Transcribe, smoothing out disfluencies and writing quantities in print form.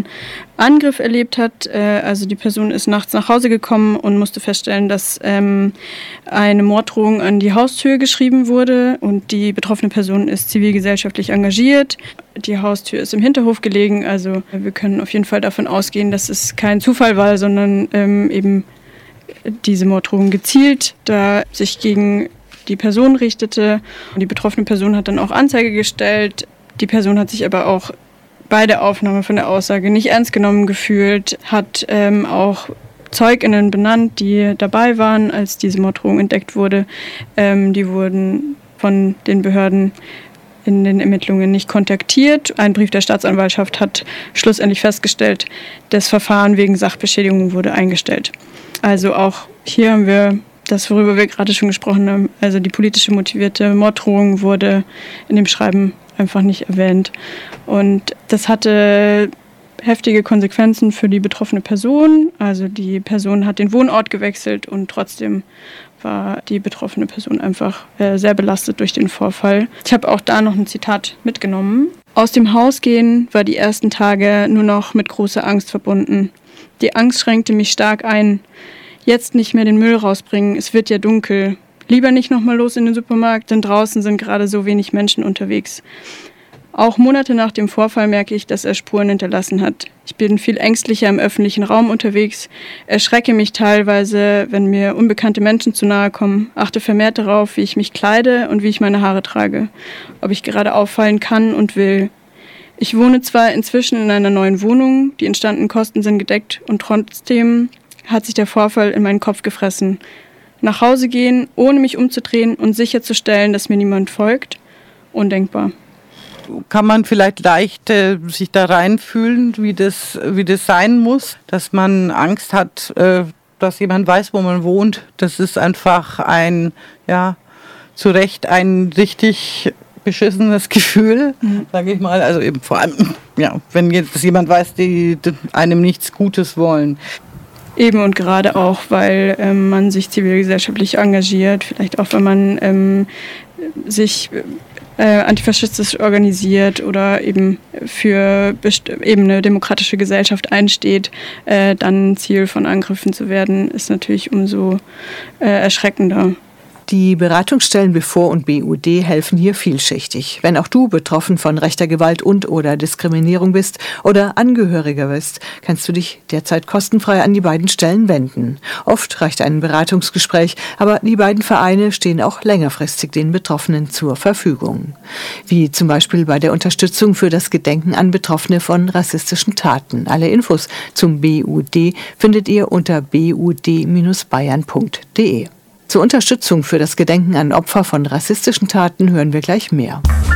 einen Angriff erlebt hat. Also die Person ist nachts nach Hause gekommen und musste feststellen, dass eine Morddrohung an die Haustür geschrieben wurde und die betroffene Person ist zivilgesellschaftlich engagiert. Die Haustür ist im Hinterhof gelegen, also wir können auf jeden Fall davon ausgehen, dass es kein Zufall war, sondern eben diese Morddrohung gezielt da sich gegen die Person richtete. Und die betroffene Person hat dann auch Anzeige gestellt. Die Person hat sich aber auch bei der Aufnahme von der Aussage nicht ernst genommen gefühlt, hat auch ZeugInnen benannt, die dabei waren, als diese Morddrohung entdeckt wurde. Die wurden von den Behörden in den Ermittlungen nicht kontaktiert. Ein Brief der Staatsanwaltschaft hat schlussendlich festgestellt, das Verfahren wegen Sachbeschädigung wurde eingestellt. Also auch hier haben wir das, worüber wir gerade schon gesprochen haben, also die politisch motivierte Morddrohung wurde in dem Schreiben einfach nicht erwähnt. Und das hatte heftige Konsequenzen für die betroffene Person. Also die Person hat den Wohnort gewechselt und trotzdem war die betroffene Person einfach sehr belastet durch den Vorfall. Ich habe auch da noch ein Zitat mitgenommen. Aus dem Haus gehen war die ersten Tage nur noch mit großer Angst verbunden. Die Angst schränkte mich stark ein. Jetzt nicht mehr den Müll rausbringen, es wird ja dunkel. Lieber nicht nochmal los in den Supermarkt, denn draußen sind gerade so wenig Menschen unterwegs. Auch Monate nach dem Vorfall merke ich, dass er Spuren hinterlassen hat. Ich bin viel ängstlicher im öffentlichen Raum unterwegs, erschrecke mich teilweise, wenn mir unbekannte Menschen zu nahe kommen, achte vermehrt darauf, wie ich mich kleide und wie ich meine Haare trage, ob ich gerade auffallen kann und will. Ich wohne zwar inzwischen in einer neuen Wohnung, die entstandenen Kosten sind gedeckt und trotzdem hat sich der Vorfall in meinen Kopf gefressen. Nach Hause gehen, ohne mich umzudrehen und sicherzustellen, dass mir niemand folgt, undenkbar. Kann man vielleicht leicht sich da reinfühlen, wie das sein muss, dass man Angst hat, dass jemand weiß, wo man wohnt. Das ist einfach zu Recht ein richtig beschissenes Gefühl, sage ich mal. Also eben vor allem, wenn jetzt jemand weiß, die einem nichts Gutes wollen. Eben und gerade auch, weil man sich zivilgesellschaftlich engagiert, vielleicht auch, wenn man sich antifaschistisch organisiert oder eben für eben eine demokratische Gesellschaft einsteht, dann Ziel von Angriffen zu werden, ist natürlich umso erschreckender. Die Beratungsstellen BEFOR und BUD helfen hier vielschichtig. Wenn auch du betroffen von rechter Gewalt und/oder Diskriminierung bist oder Angehöriger bist, kannst du dich derzeit kostenfrei an die beiden Stellen wenden. Oft reicht ein Beratungsgespräch, aber die beiden Vereine stehen auch längerfristig den Betroffenen zur Verfügung. Wie zum Beispiel bei der Unterstützung für das Gedenken an Betroffene von rassistischen Taten. Alle Infos zum BUD findet ihr unter bud-bayern.de. Zur Unterstützung für das Gedenken an Opfer von rassistischen Taten hören wir gleich mehr.